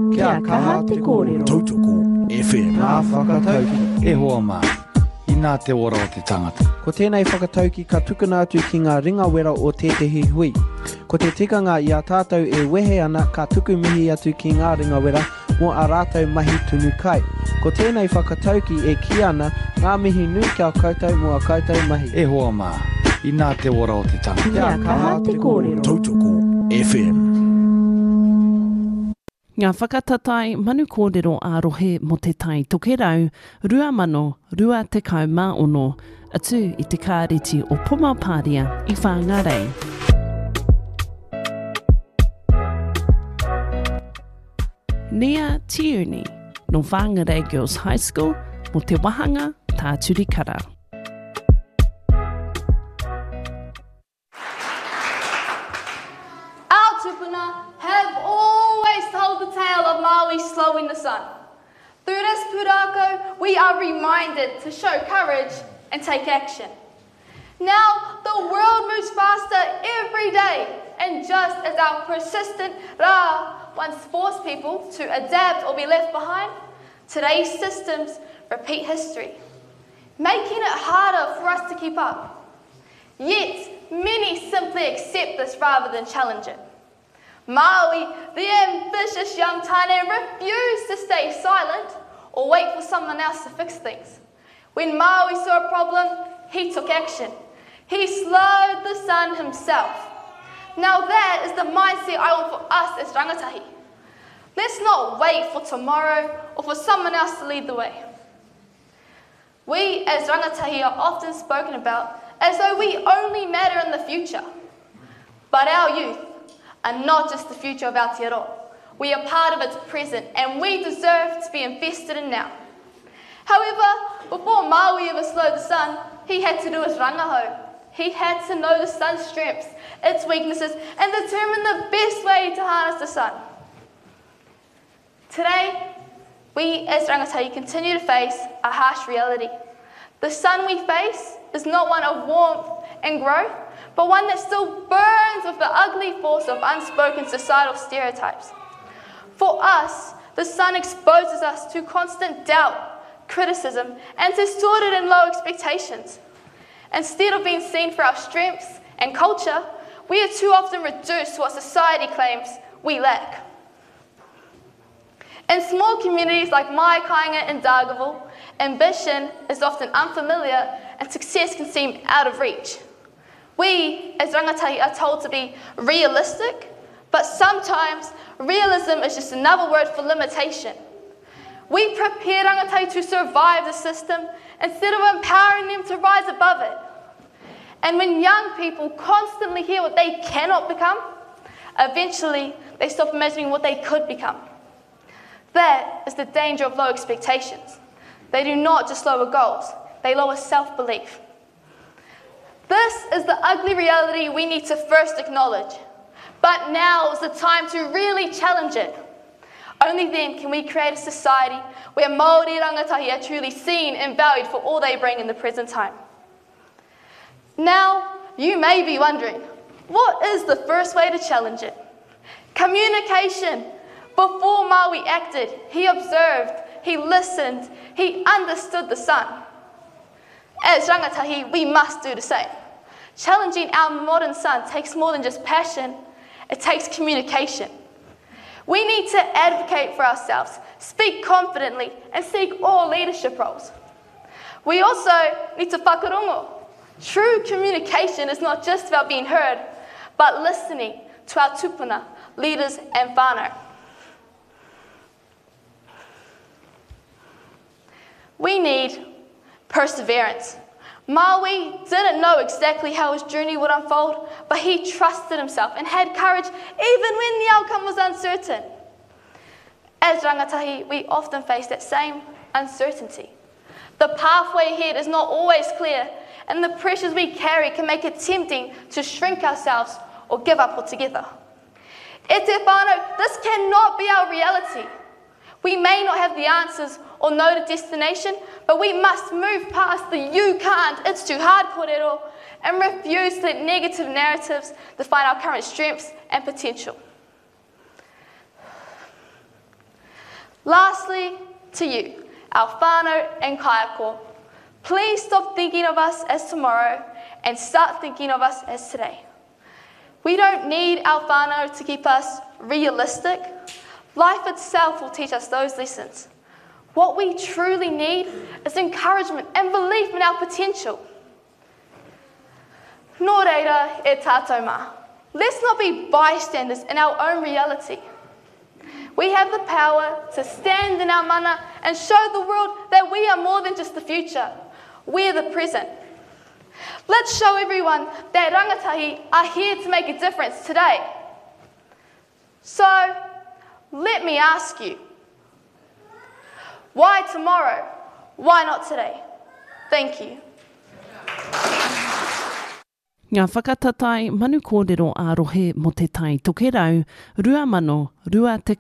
Kia kaha te kōrero. Tautoko FM. Ngā whakatauki. E hoa mā, I nā te ora o te tangata. Ko tēnei whakatauki ka tukuna atu ki ngā ringa wera o tētahi hui. Ko te tikanga I a tātou e wehe ana ka tuku mihi atu ki ngā ringa wera mo a rātou mahi tunu kai. Ko tēnei whakatauki e ki ana ngā mihi nui kia koutou mo a koutou mahi. E hoa mā, I nā te ora o te tangata. Kia kaha te kōrero. Tautoko FM. Ngā whakatatai manu kōrero ārohe mo te tai tokerau, rua mano, rua tekau mā ono, atu I te kāreti o Pumapāria I Whangarei. Nia Tiuni, no Whangarei Girls High School, mo te wahanga tā Turikara. Our tupuna have always told the tale of Maui slowing the sun. Through this pūrākau, we are reminded to show courage and take action. Now, the world moves faster every day, and just as our persistent rā once forced people to adapt or be left behind, today's systems repeat history, making it harder for us to keep up. Yet, many simply accept this rather than challenge it. Maui, the ambitious young taine, refused to stay silent or wait for someone else to fix things. When Maui saw a problem, he took action. He slowed the sun himself. Now that is the mindset I want for us as rangatahi. Let's not wait for tomorrow or for someone else to lead the way. We as rangatahi are often spoken about as though we only matter in the future. But our youth are not just the future of Aotearoa. We are part of its present and we deserve to be invested in now. However, before Maui ever slowed the sun, he had to do his rangahau. He had to know the sun's strengths, its weaknesses, and determine the best way to harness the sun. Today, we as rangatahi continue to face a harsh reality. The sun we face is not one of warmth and growth, but one that still burns with the ugly force of unspoken societal stereotypes. For us, the sun exposes us to constant doubt, criticism, and distorted and low expectations. Instead of being seen for our strengths and culture, we are too often reduced to what society claims we lack. In small communities like Mai Kainga and Dargaville, ambition is often unfamiliar and success can seem out of reach. We, as rangatahi, are told to be realistic, but sometimes realism is just another word for limitation. We prepare rangatahi to survive the system instead of empowering them to rise above it. And when young people constantly hear what they cannot become, eventually they stop imagining what they could become. That is the danger of low expectations. They do not just lower goals, they lower self-belief. This is the ugly reality we need to first acknowledge. But now is the time to really challenge it. Only then can we create a society where Māori rangatahi are truly seen and valued for all they bring in the present time. Now, you may be wondering, what is the first way to challenge it? Communication. Before Maui acted, he observed, he listened, he understood the sun. As rangatahi, we must do the same. Challenging our modern sun takes more than just passion, it takes communication. We need to advocate for ourselves, speak confidently, and seek all leadership roles. We also need to whakarongo. True communication is not just about being heard, but listening to our tupuna, leaders and whānau. We need perseverance. Maui didn't know exactly how his journey would unfold, but he trusted himself and had courage even when the outcome was uncertain. As rangatahi, we often face that same uncertainty. The pathway ahead is not always clear, and the pressures we carry can make it tempting to shrink ourselves or give up altogether. E te whānau, this cannot be our reality. We may not have the answers or know the destination, but we must move past the "you can't, it's too hard" kōrero and refuse to let negative narratives define our current strengths and potential. Lastly, to you, our whānau and kaiako, please stop thinking of us as tomorrow and start thinking of us as today. We don't need our whānau to keep us realistic. Life itself will teach us those lessons. What we truly need is encouragement and belief in our potential. Nō reira e tātou mā. Let's not be bystanders in our own reality. We have the power to stand in our mana and show the world that we are more than just the future. We're the present. Let's show everyone that rangatahi are here to make a difference today. So, let me ask you, why tomorrow? Why not today? Thank you. Ngā whakatatai manu kōrero ārohe mo te tai tokerau, rua mano, rua te